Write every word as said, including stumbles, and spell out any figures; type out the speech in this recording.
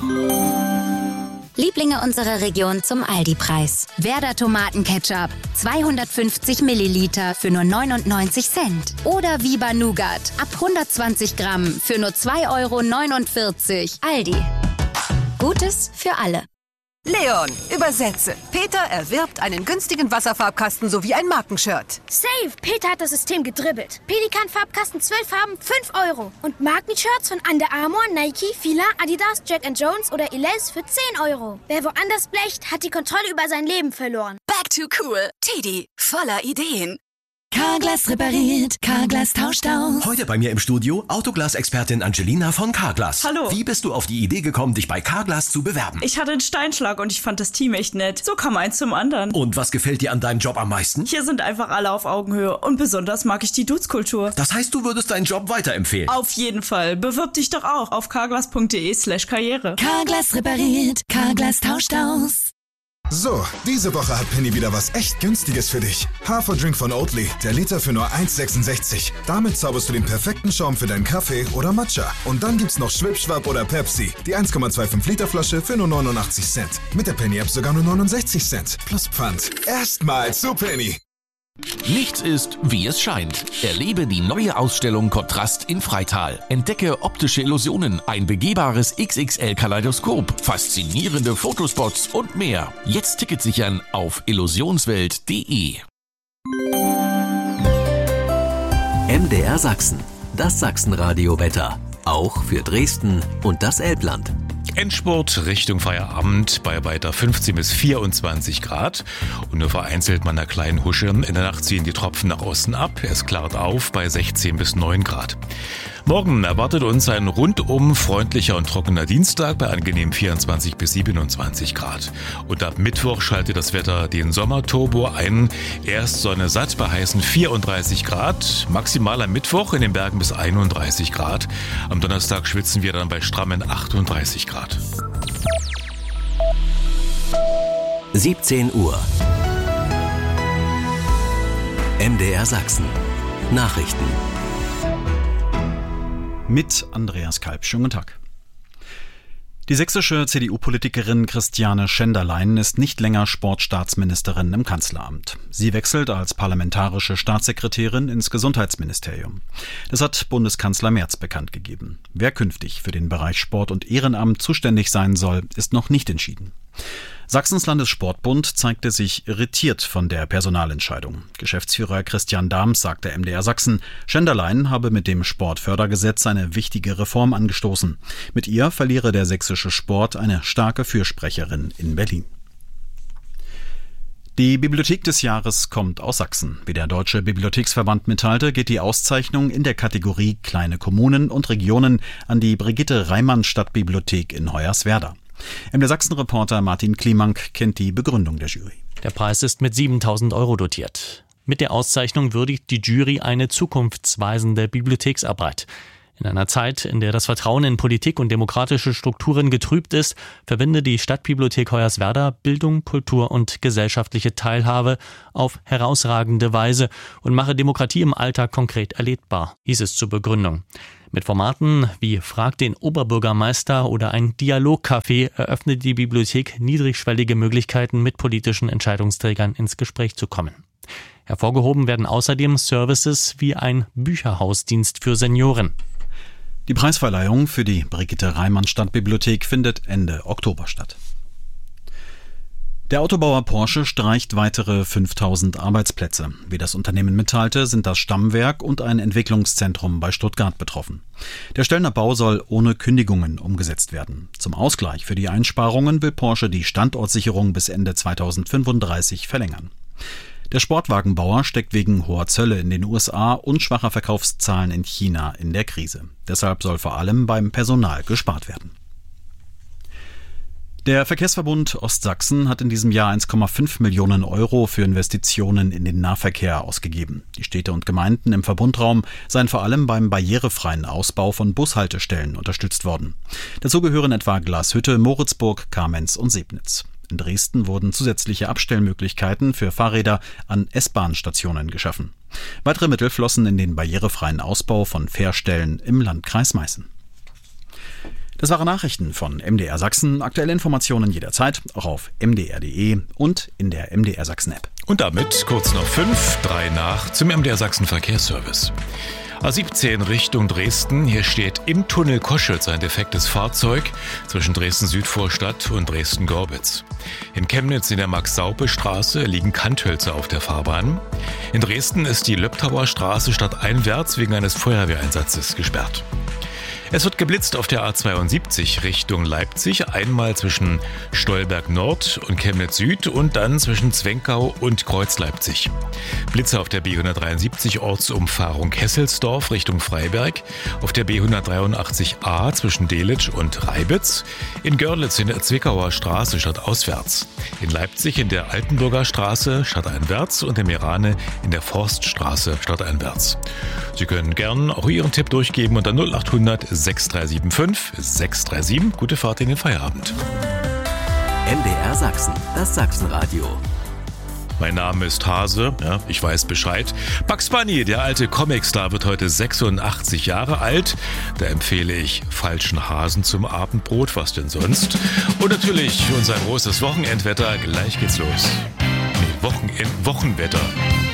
Lieblinge unserer Region zum Aldi-Preis. Werder Tomatenketchup, zweihundertfünfzig Milliliter für nur neunundneunzig Cent. Oder Viva Nougat, ab hundertzwanzig Gramm für nur zwei Euro neunundvierzig. Aldi. Gutes für alle. Leon, übersetze. Peter erwirbt einen günstigen Wasserfarbkasten sowie ein Markenshirt. Save! Peter hat das System gedribbelt. Pelikan-Farbkasten zwölf Farben, fünf Euro. Und Markenshirts von Under Armour, Nike, Fila, Adidas, Jack and Jones oder Elize für zehn Euro. Wer woanders blecht, hat die Kontrolle über sein Leben verloren. Back to cool. Teddy, voller Ideen. Carglass repariert, Carglass tauscht aus. Heute bei mir im Studio Autoglas-Expertin Angelina von Carglass. Hallo. Wie bist du auf die Idee gekommen, dich bei Carglass zu bewerben? Ich hatte einen Steinschlag und ich fand das Team echt nett. So kam eins zum anderen. Und was gefällt dir an deinem Job am meisten? Hier sind einfach alle auf Augenhöhe und besonders mag ich die Dudes-Kultur. Das heißt, du würdest deinen Job weiterempfehlen? Auf jeden Fall. Bewirb dich doch auch auf carglass.de slash karriere. Carglass repariert, Carglass tauscht aus. So, diese Woche hat Penny wieder was echt Günstiges für dich. Haferdrink von Oatly, der Liter für nur eins sechsundsechzig. Damit zauberst du den perfekten Schaum für deinen Kaffee oder Matcha. Und dann gibt's noch Schwipschwapp oder Pepsi, die eins Komma fünfundzwanzig Liter Flasche für nur neunundachtzig Cent. Mit der Penny-App sogar nur neunundsechzig Cent. Plus Pfand. Erstmal zu Penny. Nichts ist, wie es scheint. Erlebe die neue Ausstellung Kontrast in Freital. Entdecke optische Illusionen, ein begehbares X X L-Kaleidoskop, faszinierende Fotospots und mehr. Jetzt Ticket sichern auf illusionswelt punkt de. M D R Sachsen, das Sachsenradio-Wetter. Auch für Dresden und das Elbland. Endspurt Richtung Feierabend bei weiter fünfzehn bis vierundzwanzig Grad und nur vereinzelt mal einer kleinen Husche. In der Nacht ziehen die Tropfen nach Osten ab. Es klart auf bei sechzehn bis neun Grad. Morgen erwartet uns ein rundum freundlicher und trockener Dienstag bei angenehm vierundzwanzig bis siebenundzwanzig Grad. Und ab Mittwoch schaltet das Wetter den Sommerturbo ein. Erst Sonne satt bei heißen vierunddreißig Grad, maximal am Mittwoch in den Bergen bis einunddreißig Grad. Am Donnerstag schwitzen wir dann bei strammen achtunddreißig Grad. siebzehn Uhr. M D R Sachsen. Nachrichten. Mit Andreas Kalb. Schönen guten Tag. Die sächsische C D U-Politikerin Christiane Schenderlein ist nicht länger Sportstaatsministerin im Kanzleramt. Sie wechselt als parlamentarische Staatssekretärin ins Gesundheitsministerium. Das hat Bundeskanzler Merz bekannt gegeben. Wer künftig für den Bereich Sport und Ehrenamt zuständig sein soll, ist noch nicht entschieden. Sachsens Landessportbund zeigte sich irritiert von der Personalentscheidung. Geschäftsführer Christian Dahms sagte M D R Sachsen, Schenderlein habe mit dem Sportfördergesetz eine wichtige Reform angestoßen. Mit ihr verliere der sächsische Sport eine starke Fürsprecherin in Berlin. Die Bibliothek des Jahres kommt aus Sachsen. Wie der Deutsche Bibliotheksverband mitteilte, geht die Auszeichnung in der Kategorie Kleine Kommunen und Regionen an die Brigitte Reimann Stadtbibliothek in Hoyerswerda. M D R Sachsen-Reporter Martin Klimank kennt die Begründung der Jury. Der Preis ist mit siebentausend Euro dotiert. Mit der Auszeichnung würdigt die Jury eine zukunftsweisende Bibliotheksarbeit. In einer Zeit, in der das Vertrauen in Politik und demokratische Strukturen getrübt ist, verbinde die Stadtbibliothek Hoyerswerda Bildung, Kultur und gesellschaftliche Teilhabe auf herausragende Weise und mache Demokratie im Alltag konkret erlebbar, hieß es zur Begründung. Mit Formaten wie Frag den Oberbürgermeister oder ein Dialogcafé eröffnet die Bibliothek niedrigschwellige Möglichkeiten, mit politischen Entscheidungsträgern ins Gespräch zu kommen. Hervorgehoben werden außerdem Services wie ein Bücherhausdienst für Senioren. Die Preisverleihung für die Brigitte Reimann Stadtbibliothek findet Ende Oktober statt. Der Autobauer Porsche streicht weitere fünftausend Arbeitsplätze. Wie das Unternehmen mitteilte, sind das Stammwerk und ein Entwicklungszentrum bei Stuttgart betroffen. Der Stellner Bau soll ohne Kündigungen umgesetzt werden. Zum Ausgleich für die Einsparungen will Porsche die Standortsicherung bis Ende zweitausendfünfunddreißig verlängern. Der Sportwagenbauer steckt wegen hoher Zölle in den U S A und schwacher Verkaufszahlen in China in der Krise. Deshalb soll vor allem beim Personal gespart werden. Der Verkehrsverbund Ostsachsen hat in diesem Jahr eins Komma fünf Millionen Euro für Investitionen in den Nahverkehr ausgegeben. Die Städte und Gemeinden im Verbundraum seien vor allem beim barrierefreien Ausbau von Bushaltestellen unterstützt worden. Dazu gehören etwa Glashütte, Moritzburg, Kamenz und Sebnitz. In Dresden wurden zusätzliche Abstellmöglichkeiten für Fahrräder an S-Bahn-Stationen geschaffen. Weitere Mittel flossen in den barrierefreien Ausbau von Fährstellen im Landkreis Meißen. Das waren Nachrichten von M D R Sachsen. Aktuelle Informationen jederzeit, auch auf m d r punkt d e und in der M D R Sachsen App. Und damit kurz noch fünf, drei nach zum M D R Sachsen Verkehrsservice. A siebzehn Richtung Dresden. Hier steht im Tunnel Koschitz ein defektes Fahrzeug zwischen Dresden-Südvorstadt und Dresden-Gorbitz. In Chemnitz in der Max-Saupe-Straße liegen Kanthölzer auf der Fahrbahn. In Dresden ist die Löbtauer Straße stadteinwärts wegen eines Feuerwehreinsatzes gesperrt. Es wird geblitzt auf der A zweiundsiebzig Richtung Leipzig, einmal zwischen Stolberg Nord und Chemnitz Süd und dann zwischen Zwenkau und Kreuz Leipzig. Blitze auf der B hundertdreiundsiebzig Ortsumfahrung Kesselsdorf Richtung Freiberg, auf der B hundertdreiundachtzig A zwischen Delitzsch und Reibitz, in Görlitz in der Zwickauer Straße stadtauswärts, in Leipzig in der Altenburger Straße stadteinwärts und in Merane in der Forststraße stadteinwärts. Sie können gern auch Ihren Tipp durchgeben unter null achthundert sechs drei sieben fünf sechs drei sieben. Gute Fahrt in den Feierabend. M D R Sachsen, das Sachsenradio. Mein Name ist Hase, ja, ich weiß Bescheid. Bugs Bunny, der alte Comicstar, wird heute sechsundachtzig Jahre alt. Da empfehle ich falschen Hasen zum Abendbrot, was denn sonst? Und natürlich unser großes Wochenendwetter. Gleich geht's los. Nee, Wochenend- Wochenwetter.